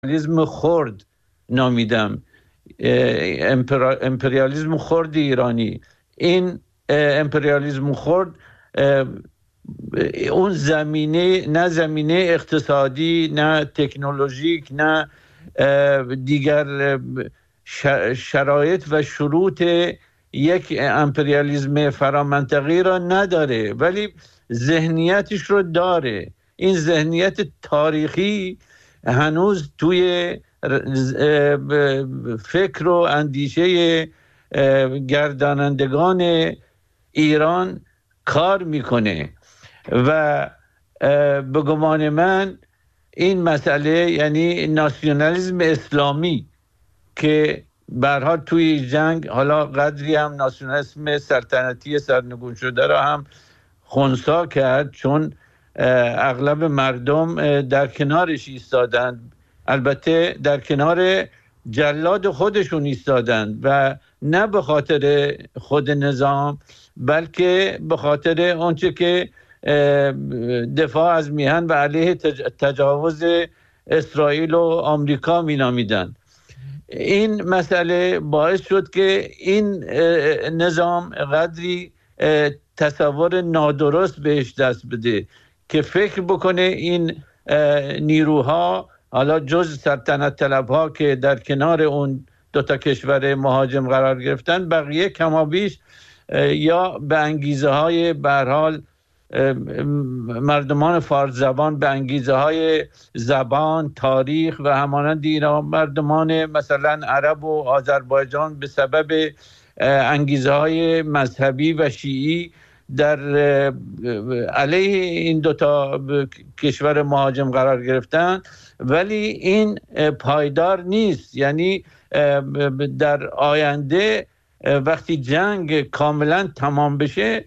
امپریالیسم خرد نامیدم، امپریالیسم خرد ایرانی. این امپریالیسم خرد اون زمینه، نه زمینه اقتصادی، نه تکنولوژیک، نه دیگر شرایط و شروط یک امپریالیسم فرامنطقی را نداره، ولی ذهنیتش رو داره. این ذهنیت تاریخی هنوز توی فکر و اندیشه گردانندگان ایران کار میکنه و به گمان من این مسئله، یعنی ناسیونالیسم اسلامی که به هر حال توی جنگ حالا قدری هم ناسیونالیسم سلطنتی سرنگون شده را هم خنثی کرد، چون اغلب مردم در کنارش ایستادند، البته در کنار جلاد خودشون ایستادند و نه به خاطر خود نظام، بلکه به خاطر اونچه که دفاع از میهن و علیه تجاوز اسرائیل و آمریکا مینامیدند. این مسئله باعث شد که این نظام قدری تصور نادرست بهش دست بده که فکر بکنه این نیروها، حالا جز سلطنت طلبها که در کنار اون دوتا کشور مهاجم قرار گرفتن، بقیه کمابیش یا به انگیزه های به هر حال مردمان فارس زبان، به انگیزه های زبان، تاریخ و همانند اینا، مردمان مثلا عرب و آذربایجان به سبب انگیزه های مذهبی و شیعی در علیه این دوتا کشور مهاجم قرار گرفتن، ولی این پایدار نیست. یعنی در آینده وقتی جنگ کاملا تمام بشه،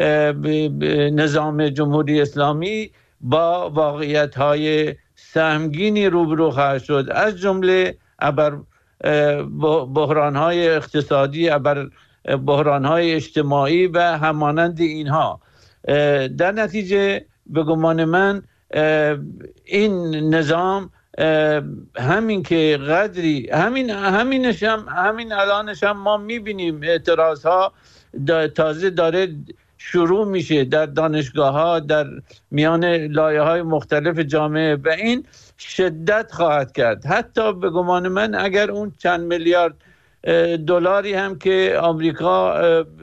نظام جمهوری اسلامی با واقعیت‌های سهمگینی روبرو خواهد شد، از جمله ابر بحران‌های اقتصادی، ابر بحران‌های اجتماعی و همانند اینها. در نتیجه به گمان من این نظام همین که قدری همین الانش هم ما میبینیم اعتراض ها تازه داره شروع میشه در دانشگاه ها، در میان لایه های مختلف جامعه، و این شدت خواهد کرد. حتی به گمان من اگر اون چند میلیارد دلاری هم که آمریکا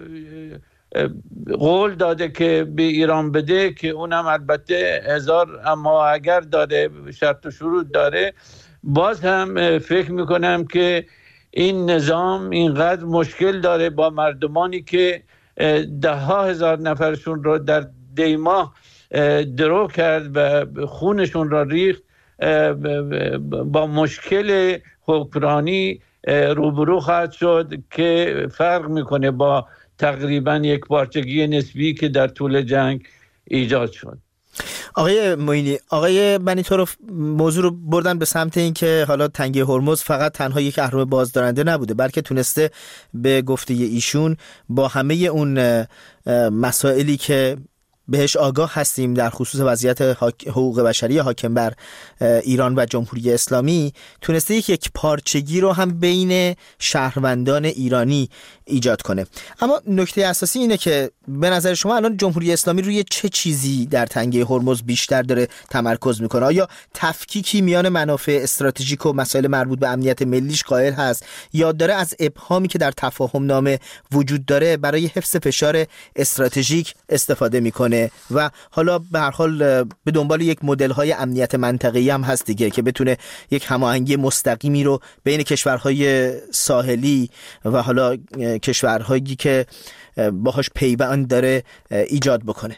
قول داده که به ایران بده، که اونم البته هزار اما اگر داره، شرط و شروط داره، باز هم فکر میکنم که این نظام اینقدر مشکل داره با مردمانی که 10,000 نفرشون رو در دیماه درو کرد و خونشون را ریخت، با مشکل حکمرانی روبرو خواهد شد که فرق میکنه با تقریبا یک پارچگی نسبی که در طول جنگ ایجاد شد. آقای معینی، آقای بنی‌طرف موضوع رو بردن به سمت این که حالا تنگه هرمز فقط تنها یک اهرم بازدارنده نبوده، بلکه تونسته به گفته ایشون با همه اون مسائلی که بهش آگاه هستیم در خصوص وضعیت حقوق بشری حاکم بر ایران و جمهوری اسلامی، تونسته یک پارچگی رو هم بین شهروندان ایرانی ایجاد کنه. اما نکته اساسی اینه که به نظر شما الان جمهوری اسلامی روی چه چیزی در تنگه هرمز بیشتر داره تمرکز میکنه؟ آیا تفکیکی میان منافع استراتژیک و مسائل مربوط به امنیت ملیش قائل هست، یا داره از ابهامی که در تفاهم نامه وجود داره برای حفظ فشار استراتژیک استفاده میکنه و حالا به هر حال به دنبال یک مدل های امنیت منطقه‌ای هم هست دیگه که بتونه یک هماهنگی مستقیمی رو بین کشورهای ساحلی و حالا کشورهایی که باهاش پیوند داره ایجاد بکنه؟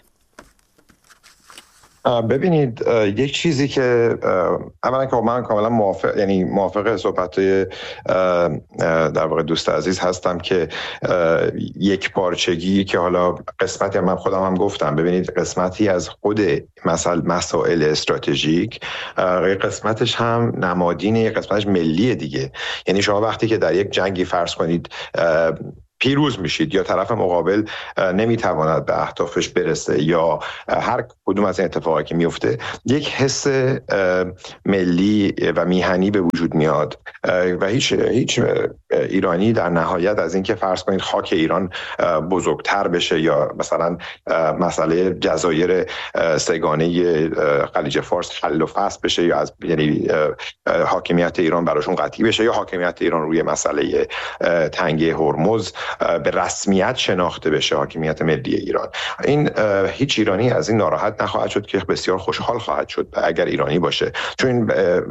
ببینید، یک چیزی که اولا که من کاملا موافق صحبت‌های در واقع دوست عزیز هستم که یک پارچگی که حالا قسمتی من خودم هم گفتم، ببینید قسمتی از خود مسائل استراتژیک، قسمتش هم نمادینه، قسمتش ملیه دیگه. یعنی شما وقتی که در یک جنگی فرض کنید پیروز میشید یا طرف مقابل نمیتواند به اهدافش برسه یا هر کدوم از این اتفاقاتی که میفته، یک حس ملی و میهنی به وجود میاد و هیچ ایرانی در نهایت از اینکه فرض کنید خاک ایران بزرگتر بشه یا مثلا مسئله جزایر سگانه خلیج فارس حل و فصل بشه یا از یعنی حاکمیت ایران براشون قطعی بشه یا حاکمیت ایران روی مسئله تنگه هرمز به رسمیت شناخته بشه، حاکمیت ملی ایران، این هیچ ایرانی از این ناراحت نخواهد شد که بسیار خوشحال خواهد شد اگر ایرانی باشه، چون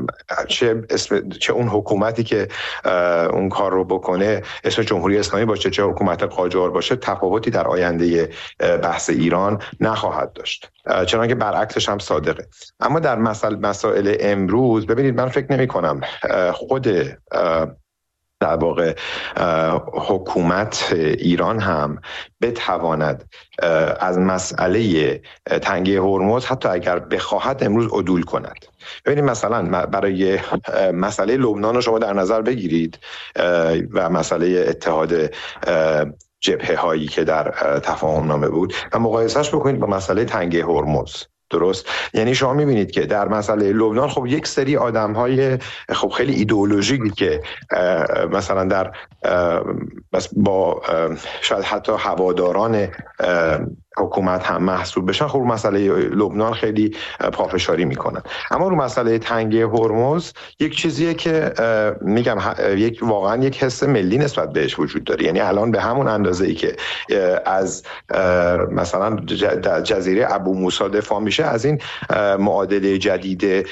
چه اون حکومتی که اون کار رو بکنه اسم جمهوری اسلامی باشه چه حکومت قاجار باشه، تفاوتی در آینده بحث ایران نخواهد داشت، چنانکه برعکسش هم صادقه. اما در مسائل امروز ببینید، من فکر نمی کنم خود در واقع حکومت ایران هم بتواند از مسئله تنگه هرمز حتی اگر بخواهد امروز عدول کند. ببینید مثلا برای مسئله لبنان رو شما در نظر بگیرید و مسئله اتحاد جبهه هایی که در تفاهم نامه بود و مقایسهش بکنید با مسئله تنگه هرمز. درست؟ یعنی شما میبینید که در مسئله لبنان خب یک سری آدم‌های خب خیلی ایدئولوژیکی که مثلا در با شاید حتی هواداران حکومت هم محسوب بشن، خب مسئله لبنان خیلی پافشاری میکنن. اما رو مسئله تنگه هرمز یک چیزیه که میگم واقعا یک حس ملی نسبت بهش وجود داره. یعنی الان به همون اندازه‌ای که از مثلا جزیره ابو موسی دفاع میشه، از این معادله جدید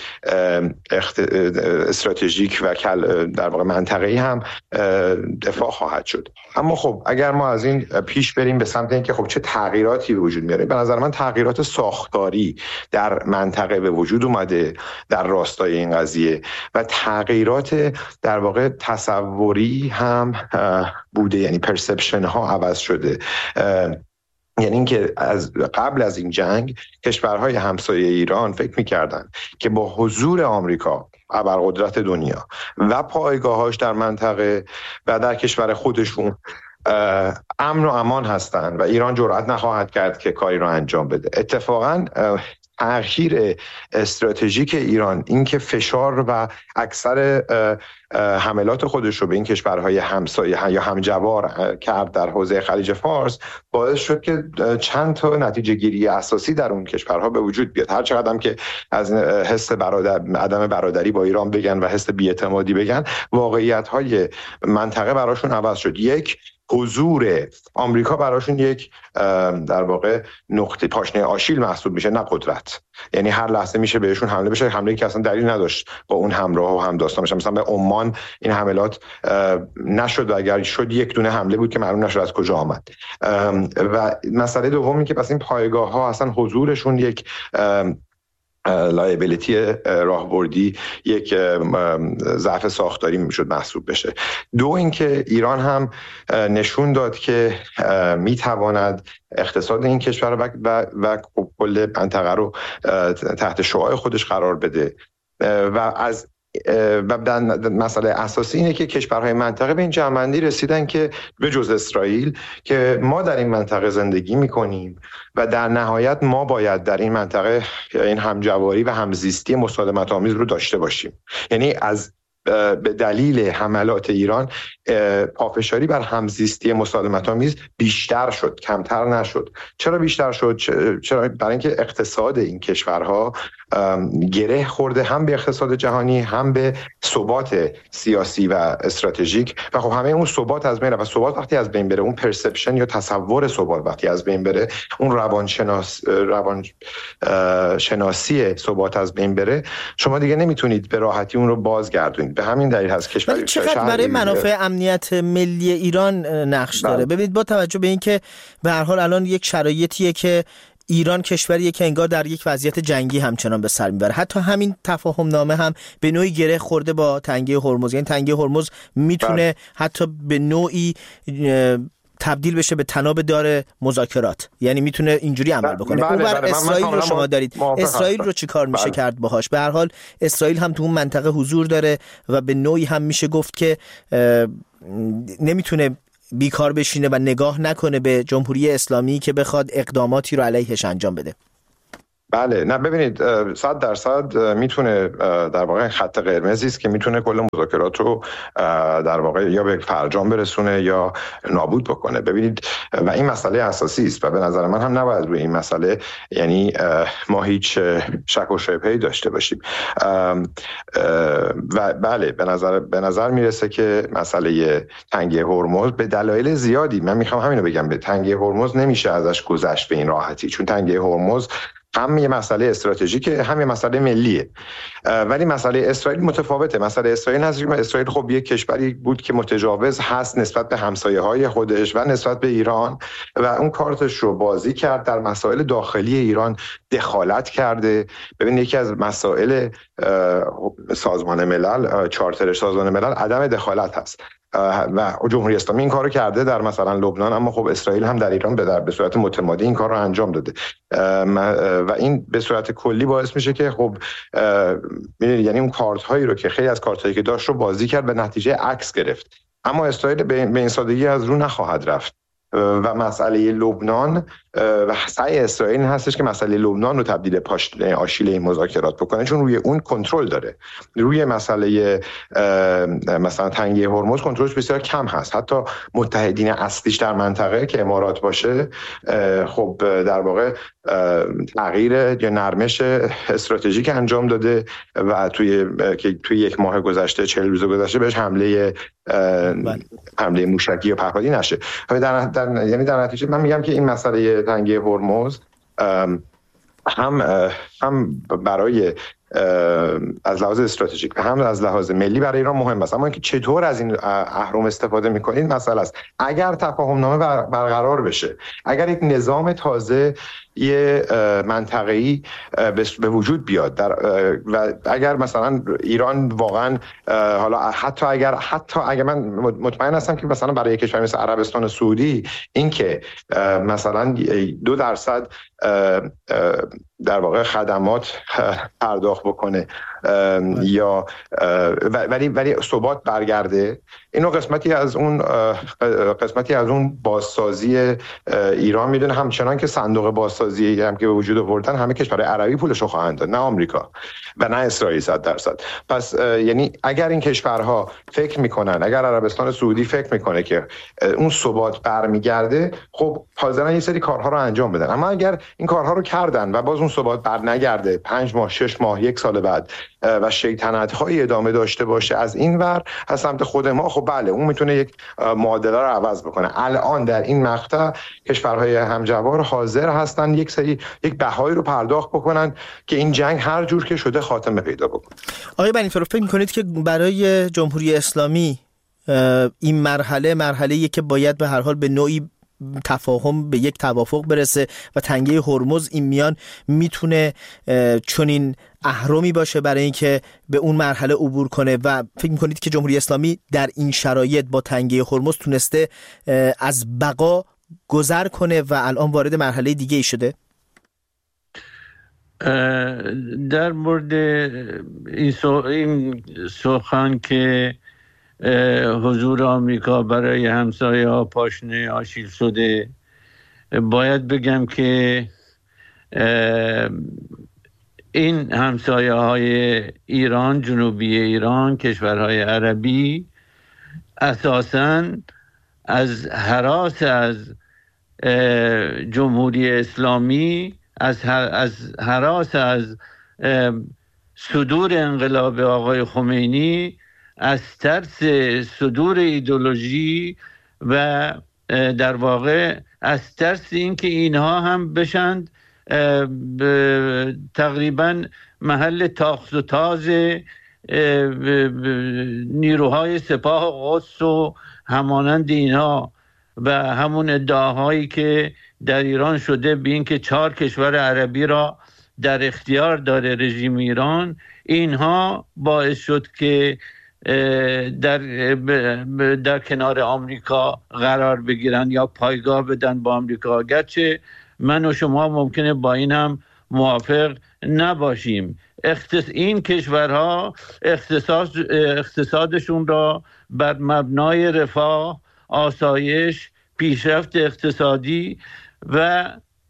استراتژیک و در واقع منطقه‌ای هم دفاع خواهد شد. اما خب اگر ما از این پیش بریم به سمت اینکه خب چه تغییراتی به وجود میاره، به نظر من تغییرات ساختاری در منطقه به وجود اومده در راستای این قضیه و تغییرات در واقع تصوری هم بوده، یعنی پرسپشن ها عوض شده. یعنی اینکه قبل از این جنگ کشورهای همسایه ایران فکر می‌کردن که با حضور آمریکا ابرقدرت دنیا و پایگاهاش در منطقه و در کشور خودشون امن و امان هستند و ایران جرئت نخواهد کرد که کاری را انجام بده. اتفاقاً تغییر استراتژیک ایران، اینکه فشار و اکثر حملات خودش رو به این کشورهای همسایه یا همجوار کرد در حوزه خلیج فارس، باعث شد که چند تا نتیجه گیری اساسی در اون کشورها به وجود بیاد. هر چقدر هم که از حس عدم برادری با ایران بگن و حس بی‌اعتمادی بگن، واقعیت‌های منطقه براشون عوض شد. یک، حضور آمریکا براشون یک در واقع نقطه پاشنه آشیل محسوب میشه، نه قدرت. یعنی هر لحظه میشه بهشون حمله بشه، حمله‌ای که اصلا دلیل نداشت با اون همراه و هم داستان بشه. مثلا به عمان این حملات نشد و اگر شد یک دونه حمله بود که معلوم نشد از کجا آمد. و مسئله دومی که پس این پایگاه ها اصلا حضورشون یک لایبیلیتی راهبردی، یک ضعف ساختاری میشد محسوب بشه. دو، اینکه ایران هم نشون داد که میتواند اقتصاد این کشور و کل منطقه رو تحت شعاع خودش قرار بده و مسئله اساسی اینه که کشورهای منطقه به این جمع‌بندی رسیدن که به جز اسرائیل که ما در این منطقه زندگی میکنیم و در نهایت ما باید در این منطقه این همجواری و همزیستی مسالمت آمیز رو داشته باشیم. یعنی به دلیل حملات ایران پافشاری بر همزیستی مسالمت آمیز بیشتر شد، کمتر نشد. چرا بیشتر شد؟ چرا؟ برای اینکه اقتصاد این کشورها گره خورده هم به اقتصاد جهانی، هم به ثبات سیاسی و استراتژیک و خب همه اون ثبات از بین رفت. و ثبات وقتی از بین بره، اون پرسپشن یا تصور ثبات وقتی از بین بره، اون روانشناسی ثبات از بین بره، شما دیگه نمیتونید به راحتی اون رو بازگردونید. به همین دلیل هست کشور چقدر برای منافع امنیت ملی ایران نقش داره. ببینید با توجه به اینکه به هر حال الان یک شرایطیه که ایران کشوریه که انگار در یک وضعیت جنگی همچنان به سر میبره. حتی همین تفاهم نامه هم به نوعی گره خورده با تنگه هرمز. یعنی تنگه هرمز میتونه حتی به نوعی تبدیل بشه به تناب دار مذاکرات، یعنی میتونه اینجوری عمل بکنه. اونور اسرائیل رو شما دارید، اسرائیل رو چیکار میشه کرد باهاش؟ به هر حال اسرائیل هم تو اون منطقه حضور داره و به نوعی هم میشه گفت که نمیتونه بیکار بشینه و نگاه نکنه به جمهوری اسلامی که بخواد اقداماتی رو علیهش انجام بده؟ بله، نه ببینید 100% میتونه در واقع خط قرمزی است که میتونه کل مذاکرات رو در واقع یا به فرجام برسونه یا نابود بکنه. ببینید و این مسئله اساسی است و به نظر من هم نباید روی این مسئله یعنی ما هیچ شک و شبهه‌ای داشته باشیم. و بله به نظر میرسه که مسئله تنگه هرمز به دلایل زیادی، من میخوام همینو بگم، به تنگه هرمز نمیشه ازش گذشت به این راحتی، چون تنگه هرمز هم یه مسئله استراتژیکه هم یه مسئله ملیه. ولی مسئله اسرائیل متفاوته. مسئله اسرائیل هست که اسرائیل خب یک کشوری بود که متجاوز هست نسبت به همسایه‌های خودش و نسبت به ایران و اون کارتش رو بازی کرد، در مسائل داخلی ایران دخالت کرده. ببین یکی از مسائل سازمان ملل، چارتر سازمان ملل عدم دخالت هست و جمهوری اسلامی این کارو کرده در مثلا لبنان، اما خب اسرائیل هم در ایران به صورت متمادی این کار رو انجام داده و این به صورت کلی باعث میشه که خب یعنی اون کارت هایی رو که خیلی از کارت هایی که داشت رو بازی کرد به نتیجه عکس گرفت. اما اسرائیل به این سادگی از رو نخواهد رفت و مسئله لبنان و سعی اسرائیل هستش که مسئله لبنان رو تبدیل آشیله این مذاکرات بکنه، چون روی اون کنترل داره. روی مسئله مثلا تنگه هرمز کنترلش بسیار کم هست. حتی متحدین اصلیش در منطقه که امارات باشه خب در واقع تغییر یا نرمش استراتژیک انجام داده و توی یک ماه گذشته 40 روز گذشته بهش حمله موشکی یا پهپادی نشه. یعنی در نتیجه من میگم که این مسئله تنگه هرمز هم برای از لحاظ استراتژیک و هم از لحاظ ملی برای ایران مهم است. اما اینکه چطور از این اهرم استفاده میکنید مسئله است. اگر تفاهم نامه برقرار بشه، اگر یک نظام تازه یه منطقه‌ای به وجود بیاد و اگر مثلا ایران واقعا حالا حتی اگر من مطمئن هستم که مثلا برای کشور مثل عربستان سعودی این که مثلا 2% در واقع خدمات پرداخت بکنه یا ولی ثبات برگرده، اینو قسمتی از اون بازسازی ایران میدونه. همچنان که صندوق بازسازی هم که به وجود آوردن همه کشورهای عربی پولشو خواهند داد، نه آمریکا و نه اسرائیل 100%. پس یعنی اگر این کشورها فکر میکنن، اگر عربستان سعودی فکر میکنه که اون ثبات برمیگرده، خب حاضرن یه سری کارها رو انجام بدن. اما اگر این کارها رو کردن و باز اون ثبات برنگرده 5 ماه 6 ماه 1 سال بعد و شیطنت‌های ادامه داشته باشه از این ور از سمت خود ما، خب بله اون میتونه یک معادله رو عوض بکنه. الان در این مقطع کشورهای همجوار حاضر هستن یک بهایی رو پرداخت بکنن که این جنگ هر جور که شده خاتمه پیدا بکنه. آقای بنی‌طور فکر می‌کنید که برای جمهوری اسلامی این مرحله‌ای که باید به هر حال به نوعی تفاهم به یک توافق برسه و تنگه هرمز این میان میتونه چنین اهرمی باشه برای اینکه به اون مرحله عبور کنه و فکر میکنید که جمهوری اسلامی در این شرایط با تنگه هرمز تونسته از بقا گذر کنه و الان وارد مرحله دیگه ای شده؟ در مورد این سخن که حضور آمریکا برای همسایه ها پاشنه آشیل شده، باید بگم که این همسایه های ایران، جنوبی ایران، کشورهای عربی اساساً از هراس از جمهوری اسلامی، از هراس از صدور انقلاب آقای خمینی، از ترس صدور ایدئولوژی و در واقع از ترس اینکه اینها هم بشند تقریبا محل تاخت و تاز نیروهای سپاه قدس و همانند اینها و همون ادعاهایی که در ایران شده به این که 4 کشور عربی را در اختیار داره رژیم ایران، اینها باعث شد که در کنار آمریکا قرار بگیرن یا پایگاه بدن با آمریکا. گرچه من و شما ممکنه با این هم موافق نباشیم. این کشورها اقتصادشون را بر مبنای رفاه، آسایش، پیشرفت اقتصادی و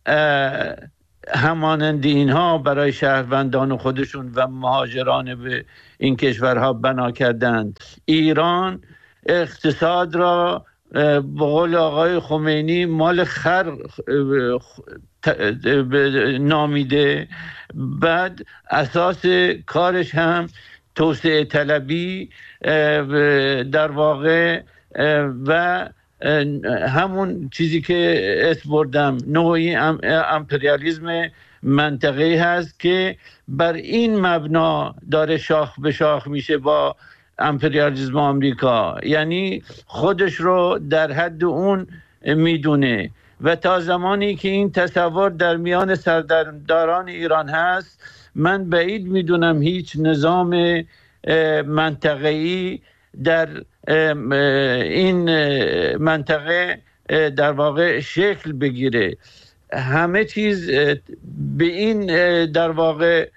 همانند اینها برای شهروندان خودشون و مهاجران به این کشورها بنا کردند. ایران اقتصاد را به قول آقای خمینی مال خر نامیده. بعد اساس کارش هم توسعه طلبی در واقع و همون چیزی که اسم بردم نوعی امپریالیسم منطقه‌ای هست که بر این مبنا داره شاخ به شاخ میشه با امپریالیسم آمریکا، یعنی خودش رو در حد اون میدونه و تا زمانی که این تصور در میان سرداران ایران هست من بعید میدونم هیچ نظام منطقه‌ای در این منطقه در واقع شکل بگیره. همه چیز به این در واقع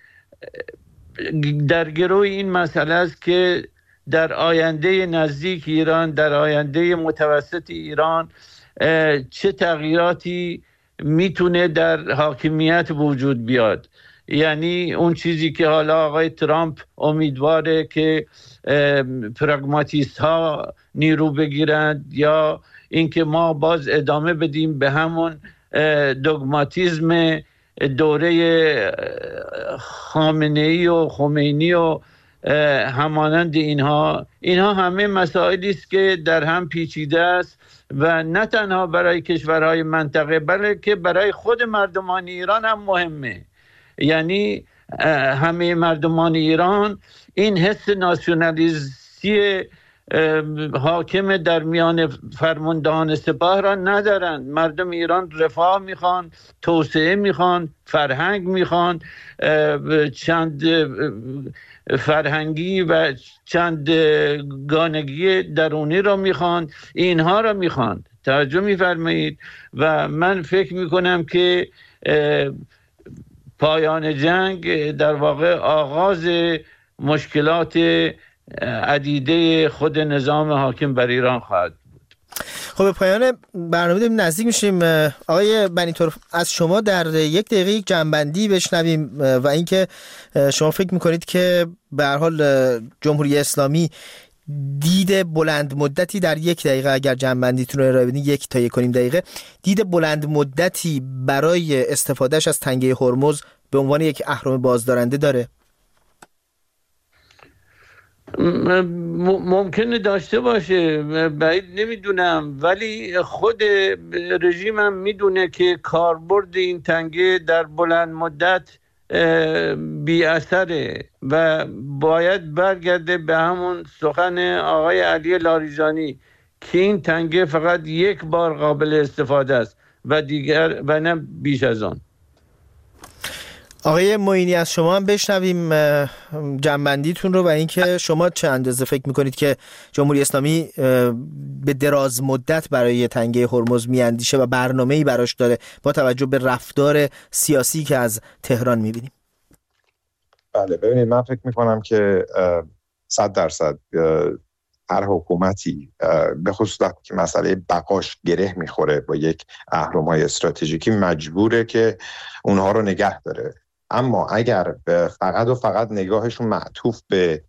در گروه این مسئله است که در آینده نزدیک ایران، در آینده متوسط ایران چه تغییراتی میتونه در حاکمیت وجود بیاد. یعنی اون چیزی که حالا آقای ترامپ امیدواره که پراگماتیست ها نیرو بگیرند یا اینکه ما باز ادامه بدیم به همون دوگماتیزم دوره خامنه‌ای و خمینی و همانند اینها همه مسائلی است که در هم پیچیده است و نه تنها برای کشورهای منطقه بلکه برای خود مردمان ایران هم مهمه. یعنی همه مردمان ایران این حس ناسیونالیستی حاکم در میان فرماندهان سپاه را ندارند. مردم ایران رفاه میخوان، توسعه میخوان، فرهنگ میخوان، چند فرهنگی و چند گانگی درونی را میخوان، اینها را میخوان. توجه میفرمایید و من فکر میکنم که پایان جنگ در واقع آغاز مشکلات عدیده خود نظام حاکم بر ایران خواهد بود. خب به پایان برنامه داریم نزدیک میشیم. آقای بنی طرف از شما در یک دقیقه یک جنبندی بشنویم و اینکه شما فکر میکنید که به هر حال جمهوری اسلامی دید بلند مدتی در یک دقیقه اگر جنبندیتون رو ارائه بدین 1 تا 1.5 دقیقه دید بلند مدتی برای استفادهش از تنگه هرمز به عنوان یک اهرم بازدارنده داره؟ ممکنه داشته باشه، بعید نمیدونم، ولی خود رژیمم میدونه که کاربرد این تنگه در بلند مدت بی اثره و باید برگرده به همون سخن آقای علی لاریجانی که این تنگه فقط یک بار قابل استفاده است و دیگر و نه بیش از آن. آقای معینی از شما هم بشنویم جنبندیتون رو و اینکه شما چه اندازه فکر میکنید که جمهوری اسلامی به دراز مدت برای تنگه هرمز میاندیشه و برنامه‌ای براش داره با توجه به رفتار سیاسی که از تهران میبینیم؟ بله ببینید من فکر میکنم که 100% هر حکومتی به خصوص وقتی که مسئله بقاش گره میخوره با یک اهرم‌های استراتژیکی مجبوره که اونها رو نگه داره. اما اگر فقط و فقط نگاهشون معطوف به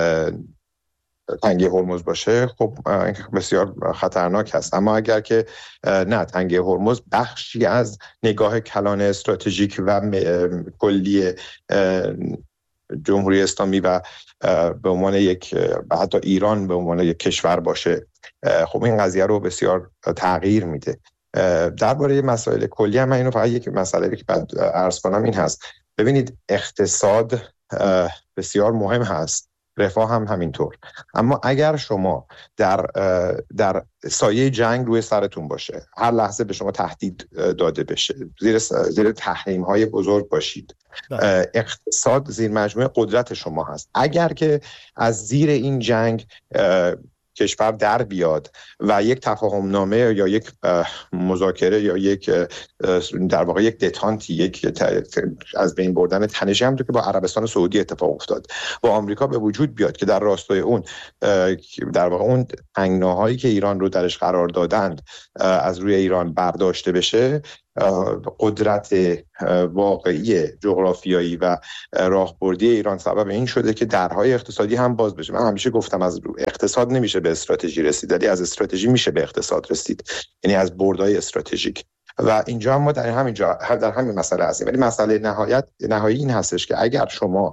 تنگه هرمز باشه خب این بسیار خطرناک هست. اما اگر که نه، تنگه هرمز بخشی از نگاه کلان استراتژیک و کلی جمهوری اسلامی و به عنوان یک حتی ایران به عنوان یک کشور باشه، خب این قضیه رو بسیار تغییر میده. درباره مسائل کلی هم من اینو فقط یک مسئله که بعد عرض کنم این هست. ببینید اقتصاد بسیار مهم هست، رفاه هم همینطور، اما اگر شما در سایه جنگ روی سرتون باشه، هر لحظه به شما تهدید داده بشه، زیر تحریم‌های بزرگ باشید، اقتصاد زیر مجموعه قدرت شما هست. اگر که از زیر این جنگ کشور در بیاد و یک تفاهم نامه یا یک مذاکره یا یک در واقع یک دتانتی، یک از بین بردن تنشی هم که با عربستان سعودی اتفاق افتاد با آمریکا به وجود بیاد که در راستای اون در واقع اون تنگناهایی که ایران رو درش قرار دادند از روی ایران برداشته بشه، قدرت واقعی جغرافیایی و راهبردی ایران سبب این شده که درهای اقتصادی هم باز بشه. من همیشه گفتم از اقتصاد نمیشه به استراتژی رسید، ولی از استراتژی میشه به اقتصاد رسید، یعنی از بردهای استراتژیک. و اینجا هم ما در همین مسئله هستیم. ولی مسئله نهایی این هستش که اگر شما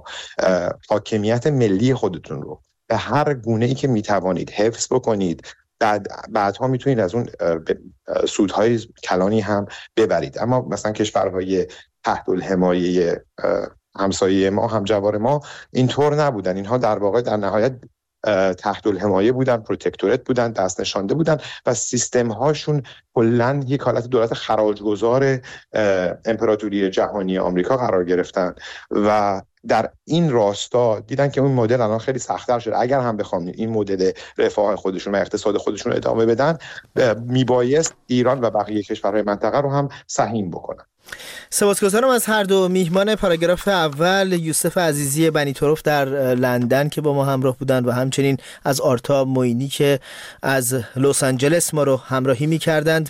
حاکمیت ملی خودتون رو به هر گونه‌ای که میتوانید حفظ بکنید، بعدها میتونید از اون سودهای کلانی هم ببرید. اما مثلا کشورهای تحت الحمایه همسایه ما، همجوار ما اینطور نبودن. اینها در واقع در نهایت تحت الحمایه بودن، پروتکتورات بودن، دست نشانده بودن و سیستم هاشون کلاً یک حالت دولت خراجگذار امپراتوری جهانی آمریکا قرار گرفتن و در این راستا دیدن که اون مدل الان خیلی سخت‌تر شده. اگر هم بخوام این مدل رفاه خودشون و اقتصاد خودشون رو ادامه بدن، میبایست ایران و بقیه کشورهای منطقه رو هم سهیم بکنن. سپاسگزارم از هر دو میهمان پاراگراف اول، یوسف عزیزی بنی طرف در لندن که با ما همراه بودند و همچنین از آرتا موینی که از لس آنجلس ما رو همراهی می‌کردند.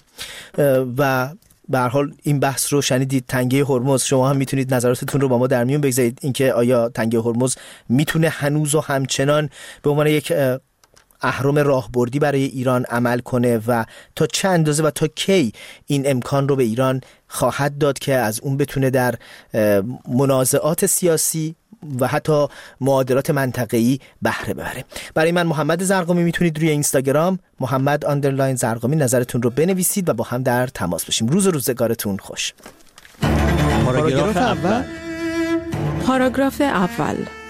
و به هر حال این بحث رو شنیدید، تنگه هرمز. شما هم میتونید نظراتتون رو با ما در میون بگذارید، اینکه آیا تنگه هرمز میتونه هنوز و همچنان به عنوان یک اهرم راهبردی برای ایران عمل کنه و تا چه اندازه و تا کی این امکان رو به ایران خواهد داد که از اون بتونه در منازعات سیاسی و حتی معادلات منطقه‌ای بهره ببره. برای من محمد زرقامی میتونید روی اینستاگرام محمد_زرقامی نظرتون رو بنویسید و با هم در تماس باشیم. روز و روزگارتون خوش. پاراگراف اول